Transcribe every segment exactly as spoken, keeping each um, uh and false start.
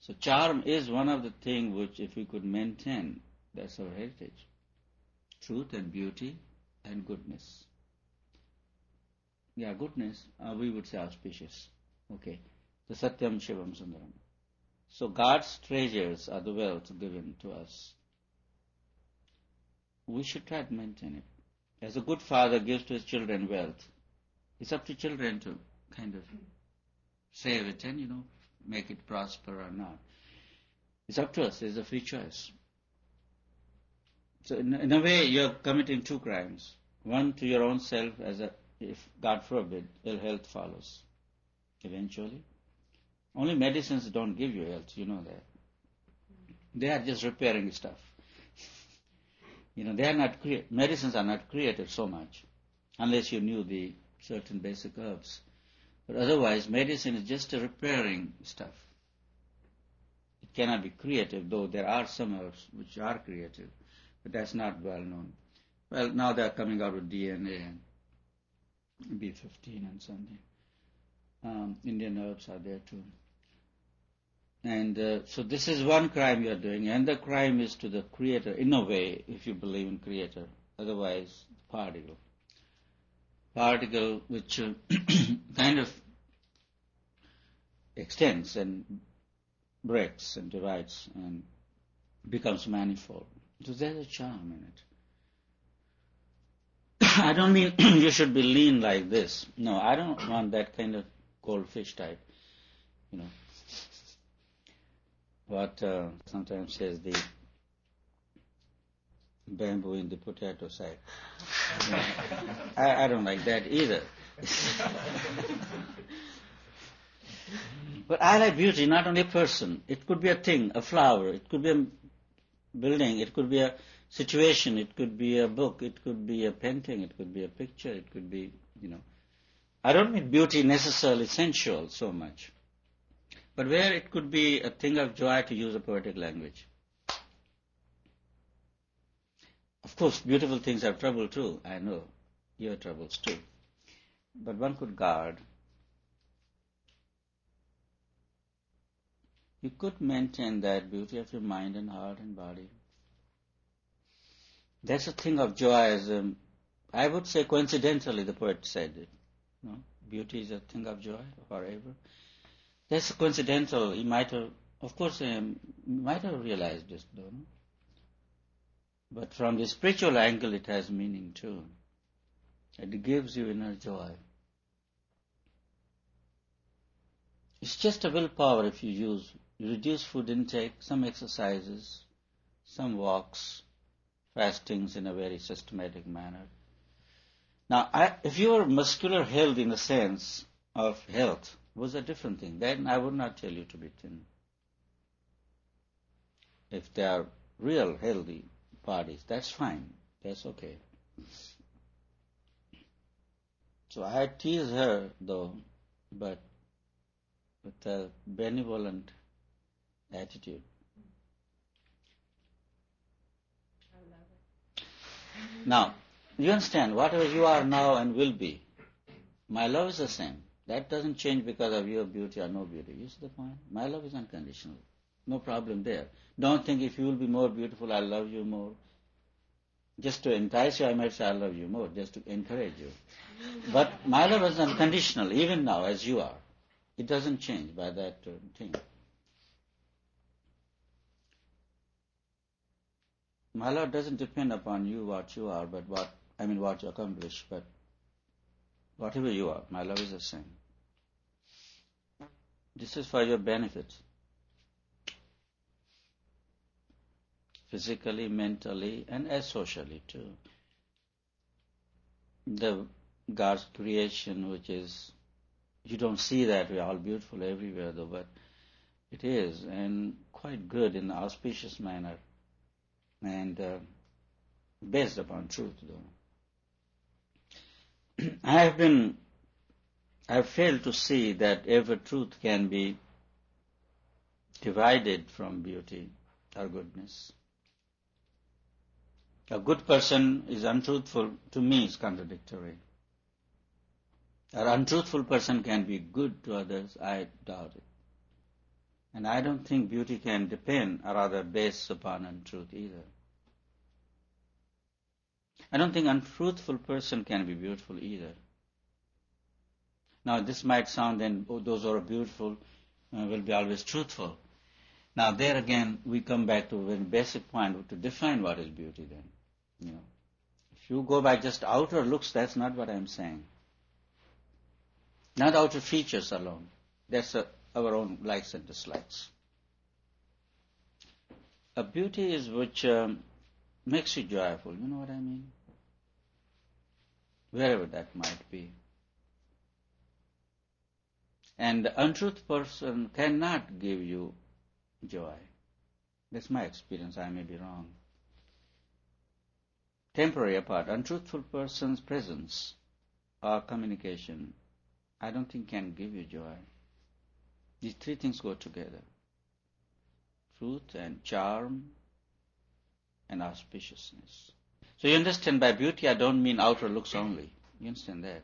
So charm is one of the things which, if we could maintain, that's our heritage. Truth and beauty and goodness. Yeah, goodness, uh, we would say auspicious. Okay. The Satyam Shivam Sundaram. So God's treasures are the wealth given to us. We should try to maintain it. As a good father gives to his children wealth, it's up to children to kind of save it and, you know, make it prosper or not. It's up to us. It's a free choice. So in, in a way, you're committing two crimes. One to your own self, as a, if God forbid, ill health follows eventually. Only medicines don't give you health, you know that. They are just repairing stuff. You know, they are not crea- medicines are not created so much, unless you knew the certain basic herbs. But otherwise, medicine is just a repairing stuff. It cannot be creative, though there are some herbs which are creative, but that's not well known. Well, now they are coming out with D N A and B fifteen and something. Um, Indian herbs are there too. And uh, so this is one crime you are doing, and the crime is to the Creator, in a way, if you believe in Creator. Otherwise, particle. Particle which uh, kind of extends and breaks and divides and becomes manifold. So there's a charm in it. I don't mean you should be lean like this. No, I don't want that kind of cold fish type, you know. What uh, sometimes says the bamboo in the potato sack. You know, I, I don't like that either. But I like beauty, not only a person. It could be a thing, a flower. It could be a building. It could be a situation. It could be a book. It could be a painting. It could be a picture. It could be, you know. I don't mean beauty necessarily sensual so much, but where it could be a thing of joy, to use a poetic language. Of course, beautiful things have trouble too. I know. You have troubles too. But one could guard. You could maintain that beauty of your mind and heart and body. That's a thing of joy, as um, I would say coincidentally the poet said it. No? Beauty is a thing of joy forever. That's coincidental. He might have, of course, um, might have realized this, though. No? But from the spiritual angle, it has meaning too. It gives you inner joy. It's just a willpower if you use, you reduce food intake, some exercises, some walks, fastings in a very systematic manner. Now, I, if your muscular health in the sense of health was a different thing, then I would not tell you to be thin. If they are real healthy bodies, that's fine. That's okay. So I tease her, though, but with a benevolent attitude. Now, you understand, whatever you are now and will be, my love is the same. That doesn't change because of your beauty or no beauty. You see the point? My love is unconditional. No problem there. Don't think if you will be more beautiful, I'll love you more. Just to entice you, I might say I love you more, just to encourage you. But my love is unconditional, even now, as you are. It doesn't change by that uh, thing. My love doesn't depend upon you, what you are, but what, I mean, what you accomplish, but whatever you are, my love is the same. This is for your benefit. Physically, mentally, and as socially too. The God's creation, which is, you don't see that we're all beautiful everywhere though, but it is, and quite good in an auspicious manner, and uh, based upon truth though. I have been, I have failed to see that ever truth can be divided from beauty or goodness. A good person is untruthful, to me is contradictory. An untruthful person can be good to others, I doubt it. And I don't think beauty can depend or rather base upon untruth either. I don't think untruthful person can be beautiful either. Now this might sound then, oh, those who are beautiful uh, will be always truthful. Now there again we come back to a very basic point to define what is beauty then. You know, if you go by just outer looks, that's not what I'm saying. Not outer features alone. That's a, our own likes and dislikes. A beauty is which um, makes you joyful. You know what I mean? Wherever that might be. And the untruth person cannot give you joy. That's my experience. I may be wrong. Temporary apart, untruthful person's presence or communication, I don't think can give you joy. These three things go together. Truth and charm and auspiciousness. So you understand, by beauty I don't mean outer looks only. You understand that?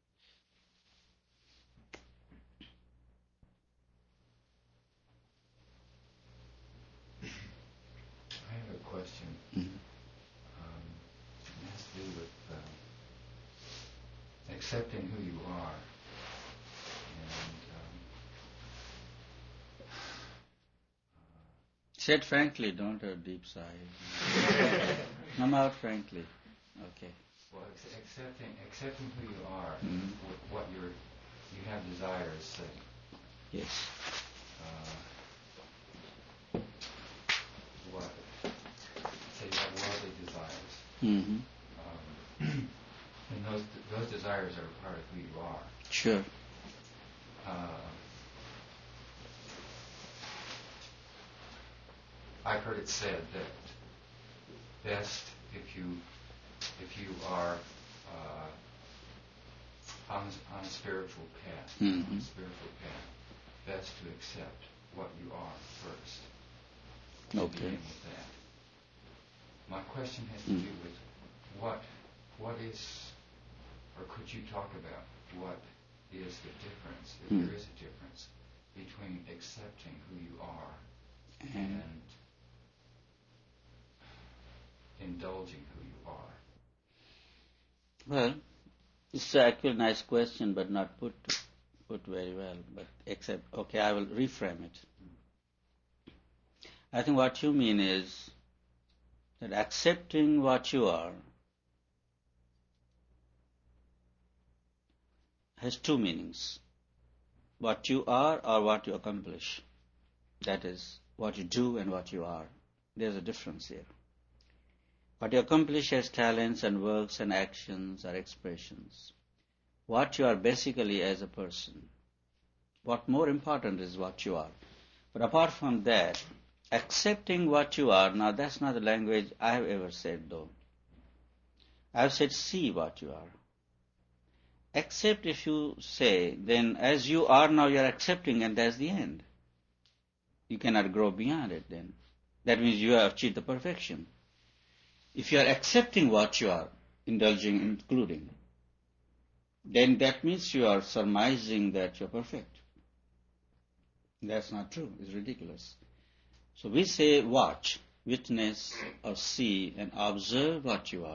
I have a question. Mm-hmm. Um, it has to do with uh, accepting who you are. And um, Say it frankly, don't have a deep sigh. Come out frankly. Okay. well, ex- accepting accepting who you are, Mhm. with what you're, you have desires, say, Yes. uh, what, say you have worldly desires, Mm-hmm. um, and those those desires are a part of who you are. Sure. Uh, I've heard it said that best if you if you are uh, on on a spiritual path, Mm-hmm. on a spiritual path, best to accept what you are first. To Okay. begin with that. My question has to Mm. do with what what is, or could you talk about what is the difference, if Mm. there is a difference, between accepting who you are And and indulging who you are? well, it's actually a nice question, but not put put very well. But except, okay, I will reframe it. I think what you mean is that accepting what you are has two meanings. What you are or what you accomplish. That is, what you do and what you are. There's a difference here. What you accomplish as talents and works and actions or expressions. What you are basically as a person. What more important is what you are. But apart from that, accepting what you are, now that's not the language I have ever said though. I have said see what you are. Accept, if you say, then as you are now you are accepting and that's the end. You cannot grow beyond it then. That means you have achieved the perfection. If you are accepting what you are, indulging, including, then that means you are surmising that you are perfect. That's not true. It's ridiculous. So we say watch, witness, or see, and observe what you are.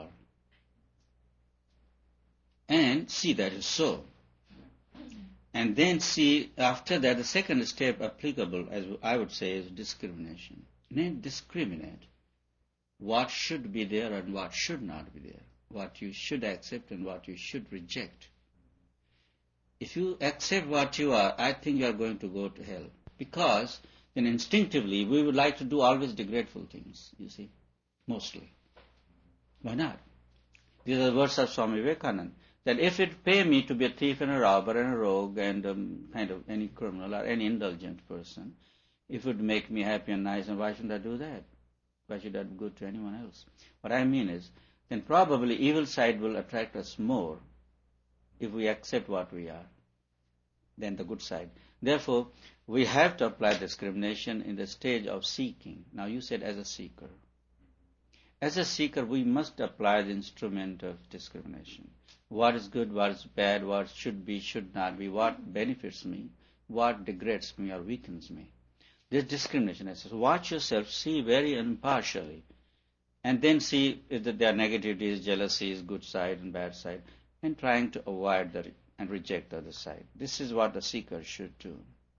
And see that is so. And then see, after that, the second step applicable, as I would say, is discrimination. Then discriminate what should be there and what should not be there. What you should accept and what you should reject. If you accept what you are, I think you are going to go to hell. Because then instinctively we would like to do always the grateful things, you see, mostly. Why not? These are the words of Swami Vivekananda. That if it pay me to be a thief and a robber and a rogue and um, kind of any criminal or any indulgent person, if it would make me happy and nice, and why shouldn't I do that? Why should I be good to anyone else? What I mean is, then probably evil side will attract us more if we accept what we are than the good side. Therefore, we have to apply discrimination in the stage of seeking. Now you said as a seeker. As a seeker, we must apply the instrument of discrimination. What is good, what is bad, what should be, should not be, what benefits me, what degrades me or weakens me. There's discrimination. So watch yourself, see very impartially, and then see if there are negativities, jealousies, good side and bad side, and trying to avoid the, and reject the other side. This is what the seeker should do.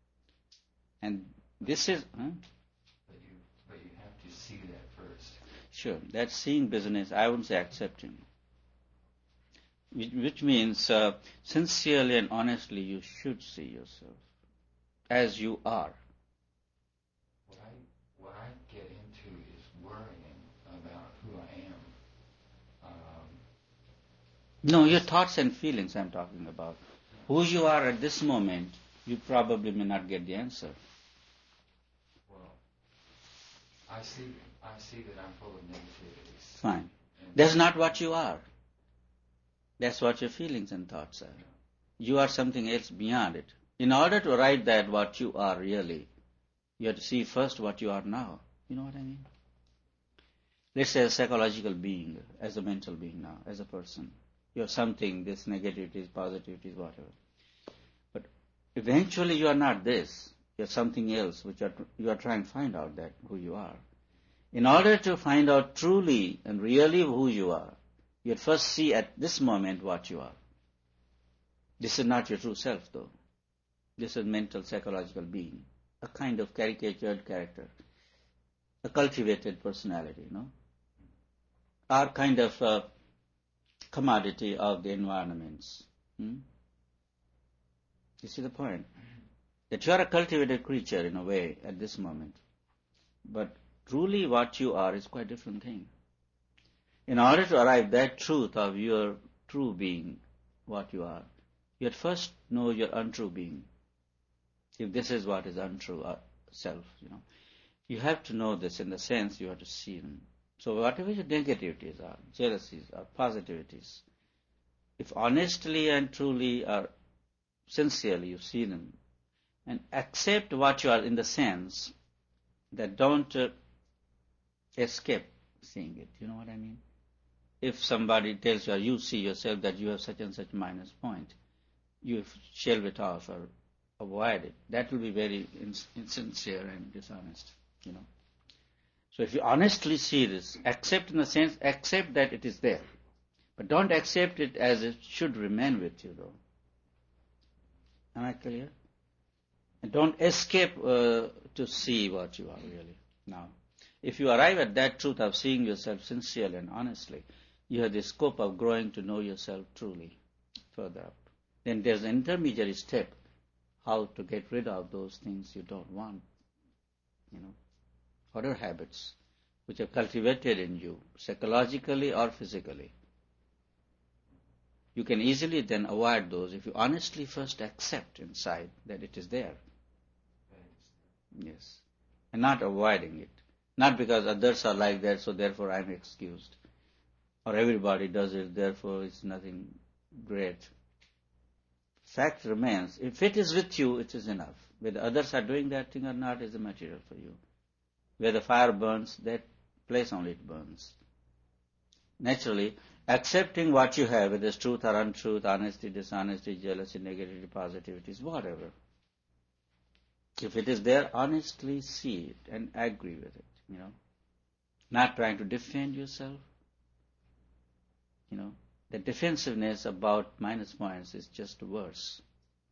And this is... Huh? But you, but you have to see that first. Sure. That's seeing business. I wouldn't say accepting. Which, which means uh, sincerely and honestly you should see yourself as you are. What I, what I get into is worrying about who I am. Um, No, your thoughts and feelings I'm talking about. Who you are at this moment, you probably may not get the answer. well, I see, I see that I'm full of negativities. Fine. And That's not what you are. That's what your feelings and thoughts are. You are something else beyond it. In order to arrive at what you are really, you have to see first what you are now. You know what I mean? Let's say a psychological being, as a mental being now, as a person. You're something, this negativities, positivities, whatever. But eventually you are not this. You're something else, which are, you are trying to find out that who you are. In order to find out truly and really who you are, you first see at this moment what you are. This is not your true self, though. This is mental, psychological being, a kind of caricatured character, a cultivated personality, you know, or kind of a commodity of the environments. Hmm? You see the point? That you are a cultivated creature in a way at this moment. But truly what you are is quite a different thing. In order to arrive that truth of your true being, what you are, you at first know your untrue being. If this is what is untrue uh, self, you know, you have to know this in the sense you have to see them. So whatever your negativities are, jealousies or positivities, if honestly and truly or sincerely you see them, and accept what you are in the sense that don't uh, escape seeing it. You know what I mean? If somebody tells you or you see yourself that you have such and such minus point, you shelve it off or avoid it. That will be very insincere and dishonest, you know. So if you honestly see this, accept in the sense, accept that it is there. But don't accept it as it should remain with you, though. Am I clear? And don't escape uh, to see what you are really now. If you arrive at that truth of seeing yourself sincerely and honestly, you have the scope of growing to know yourself truly further up. Then there's an intermediary step, how to get rid of those things you don't want, you know, other habits which are cultivated in you, psychologically or physically. You can easily then avoid those if you honestly first accept inside that it is there. Yes. And not avoiding it. Not because others are like that, so therefore I'm excused. Or everybody does it, therefore it's nothing great. Fact remains, if it is with you, it is enough. Whether others are doing that thing or not is a material for you. Where the fire burns, that place only it burns. Naturally, accepting what you have, whether it's truth or untruth, honesty, dishonesty, jealousy, negativity, positivity, whatever. If it is there, honestly see it and agree with it, you know. Not trying to defend yourself. You know, the defensiveness about minus points is just worse.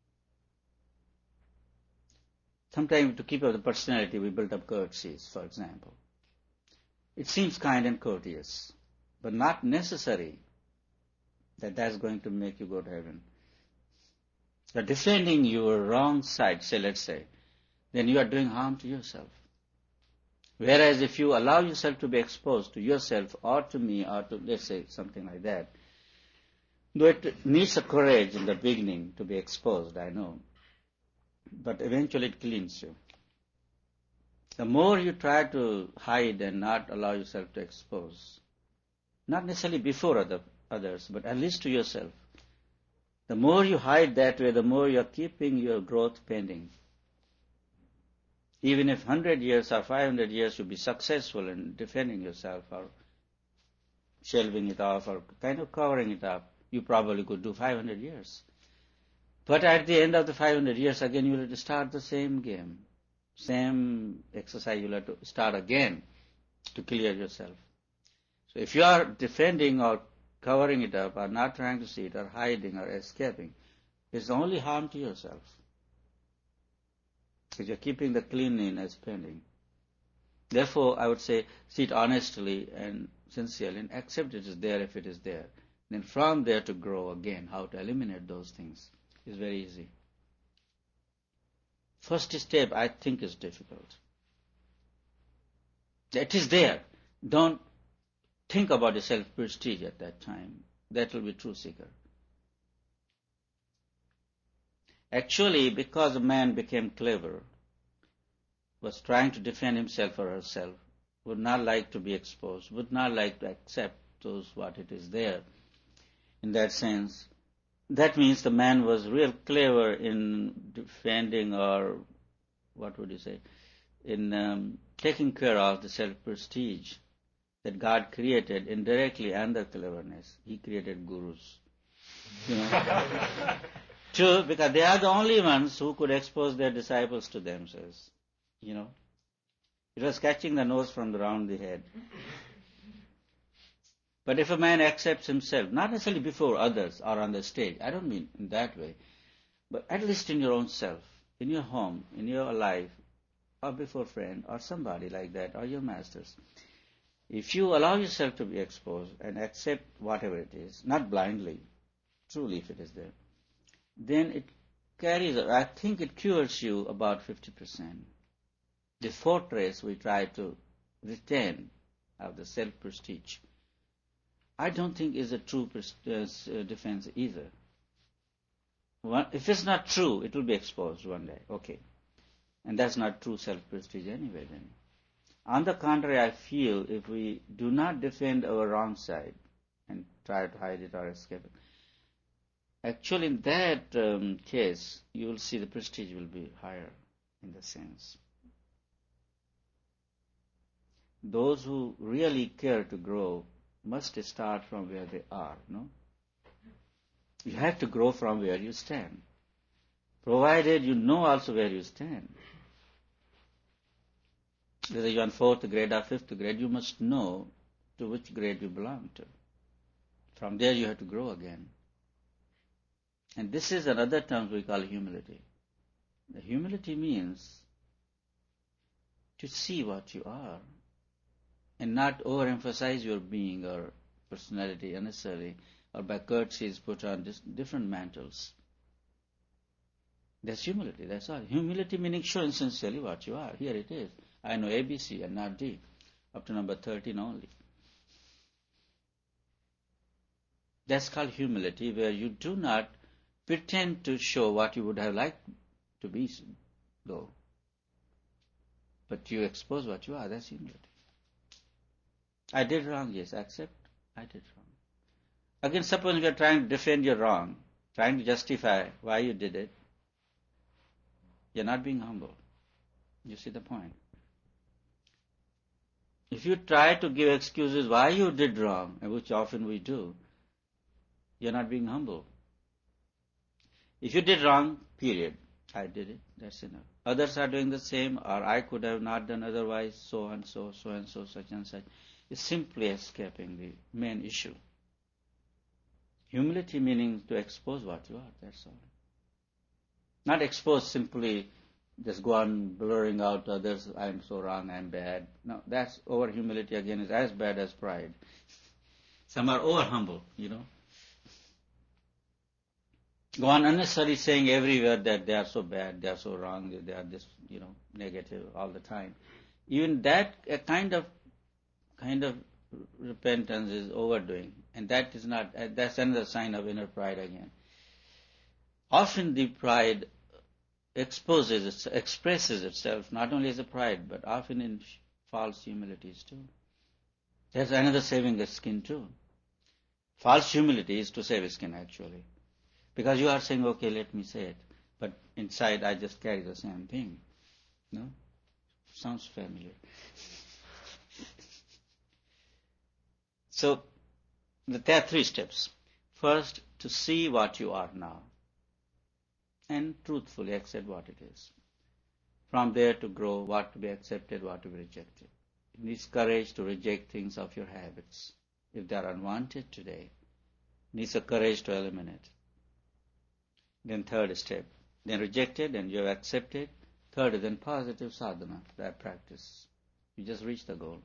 Sometimes to keep up the personality, we build up courtesies, for example. It seems kind and courteous, but not necessary that that's going to make you go to heaven. You're defending your wrong side, say, let's say, then you are doing harm to yourself. Whereas if you allow yourself to be exposed to yourself or to me or to, let's say, something like that, though it needs a courage in the beginning to be exposed, I know, but eventually it cleans you. The more you try to hide and not allow yourself to expose, not necessarily before other, others, but at least to yourself, the more you hide that way, the more you are keeping your growth pending. Even if one hundred years or five hundred years you be successful in defending yourself or shelving it off or kind of covering it up, you probably could do five hundred years. But at the end of the five hundred years, again, you will start the same game. Same exercise you'll have to start again to clear yourself. So if you are defending or covering it up or not trying to see it or hiding or escaping, it's only harm to yourself. Because you're keeping the cleanliness pending. Therefore, I would say, see it honestly and sincerely and accept it is there if it is there. Then from there to grow again, how to eliminate those things is very easy. First step, I think, is difficult. It is there. Don't think about your self-prestige at that time. That will be true seeker. Actually, because a man became clever, was trying to defend himself or herself, would not like to be exposed, would not like to accept those what it is there. In that sense, that means the man was real clever in defending or, what would you say, in um, taking care of the self-prestige that God created indirectly under cleverness. He created gurus. You know? Two, because they are the only ones who could expose their disciples to themselves. You know, it was catching the nose from around the head. But if a man accepts himself, not necessarily before others or on the stage, I don't mean in that way, but at least in your own self, in your home, in your life, or before a friend or somebody like that, or your masters, if you allow yourself to be exposed and accept whatever it is, not blindly, truly if it is there, then it carries, I think it cures you about fifty percent. The fortress we try to retain of the self-prestige, I don't think is a true defense either. If it's not true, it will be exposed one day. Okay. And that's not true self-prestige anyway then. On the contrary, I feel if we do not defend our wrong side and try to hide it or escape it, actually in that um, case, you will see the prestige will be higher in the sense. Those who really care to grow must start from where they are, no? You have to grow from where you stand, provided you know also where you stand. Whether you're on fourth grade or fifth grade, you must know to which grade you belong to. From there you have to grow again. And this is another term we call humility. The humility means to see what you are and not overemphasize your being or personality unnecessarily, or by courtesies put on different mantles. That's humility, that's all. Humility meaning showing sincerely what you are. Here it is. I know A B C and not D, up to number thirteen only. That's called humility, where you do not pretend to show what you would have liked to be, though. But you expose what you are, that's humility. I did wrong, yes, accept, I did wrong. Again, suppose you are trying to defend your wrong, trying to justify why you did it, you're not being humble. You see the point? If you try to give excuses why you did wrong, which often we do, you're not being humble. If you did wrong, period, I did it, that's enough. Others are doing the same, or I could have not done otherwise, so and so, so and so, such and such. It's simply escaping the main issue. Humility meaning to expose what you are, that's all. Not expose simply just go on blurring out others, I'm so wrong, I'm bad. No, that's over humility again is as bad as pride. Some are over humble, you know. Go on unnecessarily saying everywhere that they are so bad, they are so wrong, they are this, you know, negative all the time. Even that a kind of kind of repentance is overdoing, and that is not. That's another sign of inner pride again. Often the pride exposes, expresses itself not only as a pride, but often in false humilities too. There's another saving the skin too. False humility is to save skin actually. Because you are saying, okay, let me say it. But inside I just carry the same thing. No? Sounds familiar. So, there are three steps. First, to see what you are now. And truthfully accept what it is. From there to grow, what to be accepted, what to be rejected. It needs courage to reject things of your habits. If they are unwanted today, it needs a courage to eliminate. Then third step. Then rejected and you have accepted. Third is then positive sadhana, that practice. You just reach the goal.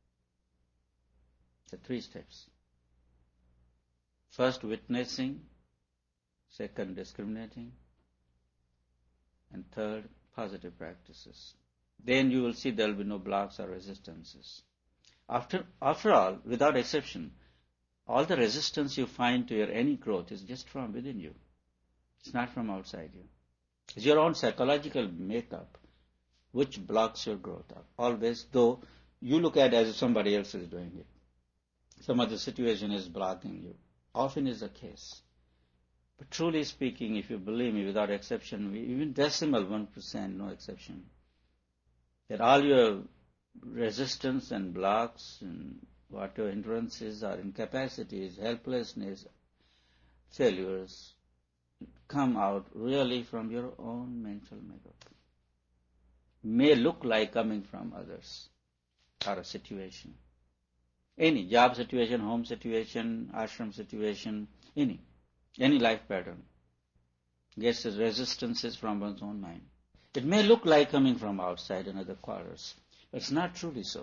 The three steps. First, witnessing. Second, discriminating. And third, positive practices. Then you will see there will be no blocks or resistances. After, after all, without exception, all the resistance you find to your any growth is just from within you. It's not from outside you. It's your own psychological makeup which blocks your growth. Always, though you look at it as if somebody else is doing it. Some other situation is blocking you. Often is the case. But truly speaking, if you believe me, without exception, even decimal one percent, no exception, that all your resistance and blocks and whatever hindrances or incapacities, helplessness, failures, come out really from your own mental makeup. May look like coming from others or a situation. Any job situation, home situation, ashram situation, any, any life pattern gets resistances from one's own mind. It may look like coming from outside in other quarters, but it's not truly so.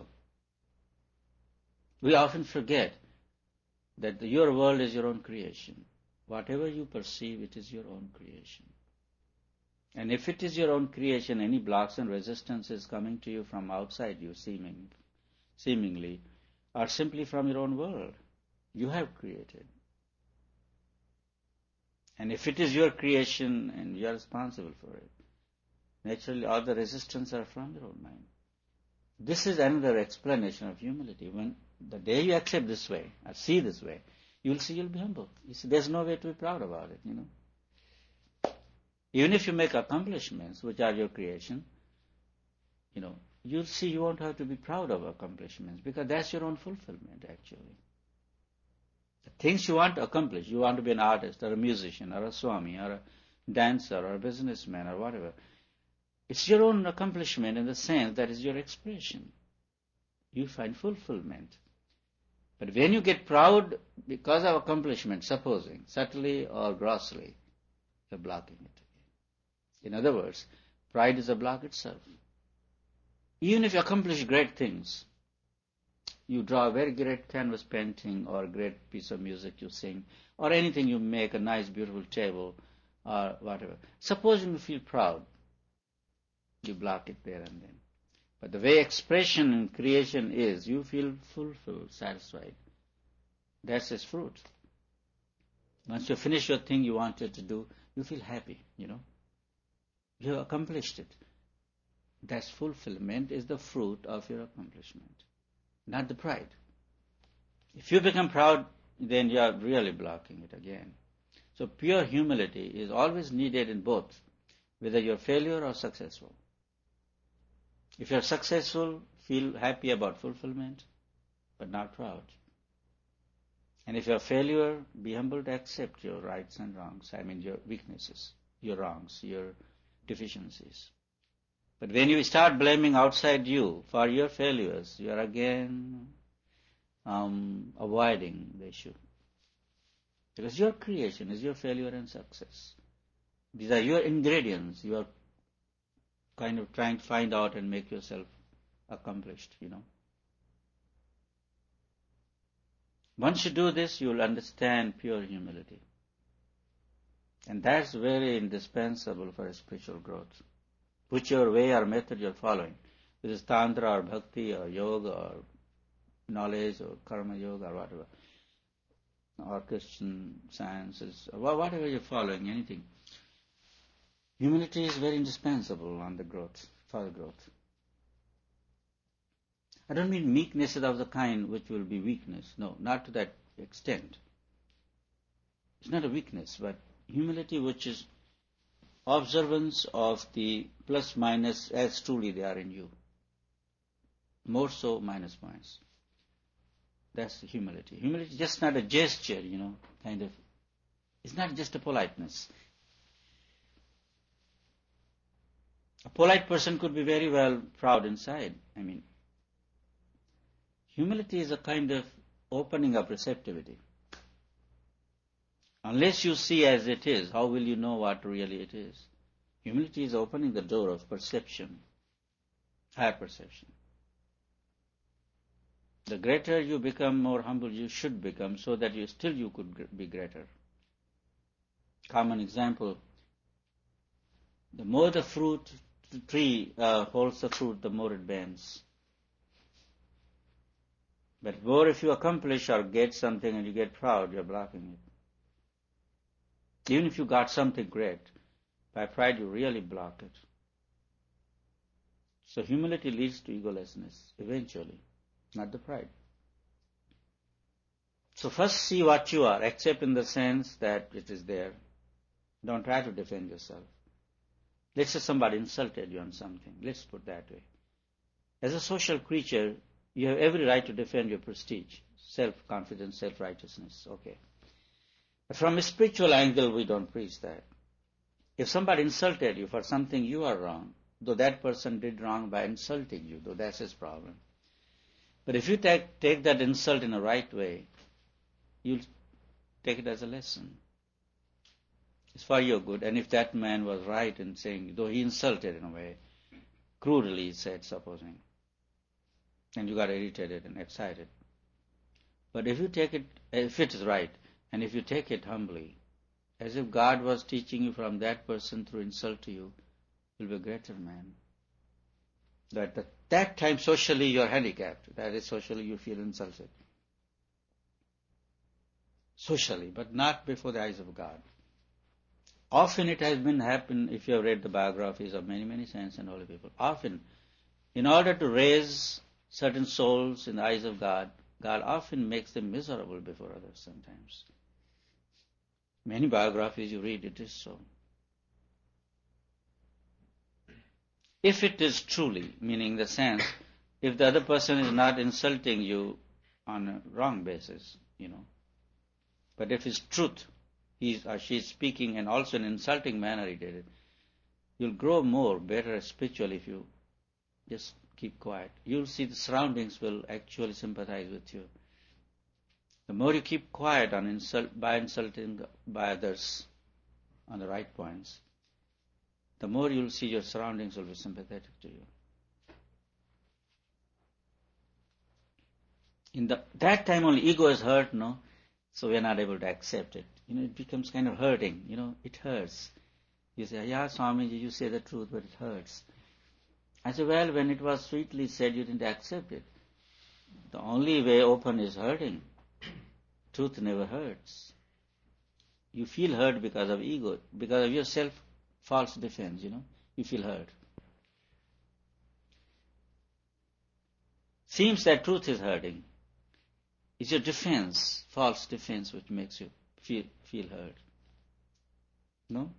We often forget that your world is your own creation. Whatever you perceive, it is your own creation. And if it is your own creation, any blocks and resistances coming to you from outside you, seeming, seemingly, are simply from your own world. You have created. And if it is your creation and you are responsible for it, naturally all the resistance are from your own mind. This is another explanation of humility. When the day you accept this way, or see this way, you will see you'll be humble. You see, there's no way to be proud about it, you know. Even if you make accomplishments, which are your creation, you know, you'll see you won't have to be proud of accomplishments because that's your own fulfillment, actually. The things you want to accomplish, you want to be an artist or a musician or a swami or a dancer or a businessman or whatever. It's your own accomplishment in the sense that is your expression. You find fulfillment. But when you get proud because of accomplishment, supposing, subtly or grossly, you're blocking it. In other words, pride is a block itself. Even if you accomplish great things, you draw a very great canvas painting or a great piece of music you sing, or anything you make, a nice beautiful table or whatever. Supposing you feel proud, you block it there and then. But the way expression and creation is, you feel fulfilled, satisfied. That's its fruit. Once you finish your thing you wanted to do, you feel happy, you know. You have accomplished it. That's fulfillment is the fruit of your accomplishment, not the pride. If you become proud, then you are really blocking it again. So pure humility is always needed in both, whether you're failure or successful. If you're successful, feel happy about fulfillment, but not proud. And if you're a failure, be humble to accept your rights and wrongs, I mean your weaknesses, your wrongs, your deficiencies. But when you start blaming outside you for your failures, you are again um, avoiding the issue. Because your creation is your failure and success. These are your ingredients. You are kind of trying to find out and make yourself accomplished, you know. Once you do this, you will understand pure humility. And that's very indispensable for spiritual growth. Whichever way or method you're following, whether it's Tantra or Bhakti or Yoga or knowledge or Karma Yoga or whatever, or Christian sciences, or whatever you're following, anything. Humility is very indispensable on the growth, for the growth. I don't mean meekness is of the kind which will be weakness. No, not to that extent. It's not a weakness, but humility which is observance of the plus minus as truly they are in you. More so minus points. That's humility. Humility is just not a gesture, you know, kind of. It's not just a politeness. A polite person could be very well proud inside. I mean, humility is a kind of opening up receptivity. Unless you see as it is, how will you know what really it is? Humility is opening the door of perception, higher perception. The greater you become, more humble you should become, so that you still you could be greater. Common example, the more the fruit the tree uh, holds the fruit, the more it bends. But more if you accomplish or get something and you get proud, you're blocking it. Even if you got something great, by pride you really block it. So humility leads to egolessness, eventually, not the pride. So first see what you are, accept in the sense that it is there. Don't try to defend yourself. Let's say somebody insulted you on something. Let's put it that way. As a social creature, you have every right to defend your prestige, self-confidence, self-righteousness. Okay. But from a spiritual angle, we don't preach that. If somebody insulted you for something, you are wrong, though that person did wrong by insulting you, though that's his problem. But if you take, take that insult in a right way, you'll take it as a lesson. It's for your good. And if that man was right in saying, though he insulted in a way, crudely he said, supposing, and you got irritated and excited. But if you take it, if it is right, and if you take it humbly, as if God was teaching you from that person through insult to you, you'll be a greater man. That at that time socially you're handicapped. That is, socially you feel insulted. Socially, but not before the eyes of God. Often it has been happened, if you have read the biographies of many, many saints and holy people, often, in order to raise certain souls in the eyes of God, God often makes them miserable before others sometimes. Many biographies you read, it is so. If it is truly, meaning the sense, if the other person is not insulting you on a wrong basis, you know, but if it's truth, he or she is speaking and also in an insulting manner he did it, you'll grow more, better spiritually if you just keep quiet. You'll see the surroundings will actually sympathize with you. The more you keep quiet on insult, by insulting by others on the right points, the more you'll see your surroundings will be sympathetic to you. In the, that time only ego is hurt, no? So we are not able to accept it. You know, it becomes kind of hurting. You know, it hurts. You say, yeah, Swamiji, you say the truth, but it hurts. I say, well, when it was sweetly said, you didn't accept it. The only way open is hurting. Truth never hurts. You feel hurt because of ego, because of your self-false defense, you know. You feel hurt. Seems that truth is hurting. It's your defense, false defense, which makes you feel feel hurt. No?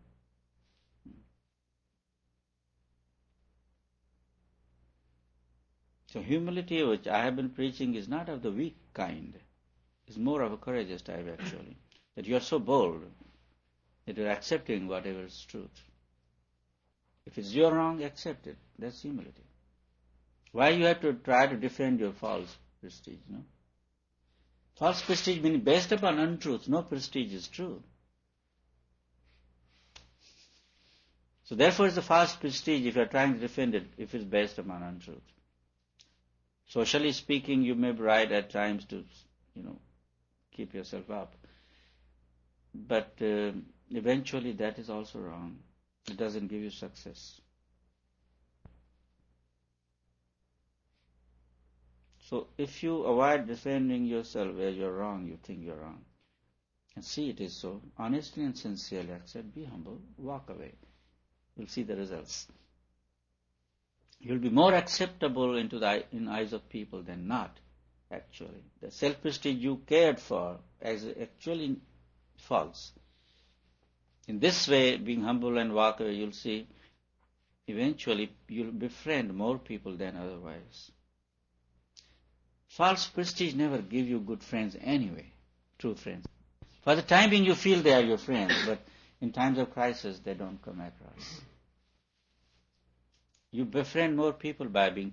So humility, which I have been preaching, is not of the weak kind. It's more of a courageous type, actually. That you are so bold that you are accepting whatever is truth. If it's your wrong, accept it. That's humility. Why you have to try to defend your false prestige, no? False prestige meaning based upon untruth. No prestige is true. So therefore it's a false prestige if you are trying to defend it, if it's based upon untruth. Socially speaking, you may be right at times to, you know, keep yourself up. But uh, eventually that is also wrong. It doesn't give you success. So if you avoid defending yourself where you're wrong, you think you're wrong, and see it is so, honestly and sincerely accept, be humble, walk away. You'll see the results. You'll be more acceptable into the in eyes of people than not, actually. The self-prestige you cared for is actually false. In this way, being humble and walk away, you'll see eventually you'll befriend more people than otherwise. False prestige never give you good friends anyway, true friends. For the time being you feel they are your friends, but in times of crisis they don't come across. You befriend more people by being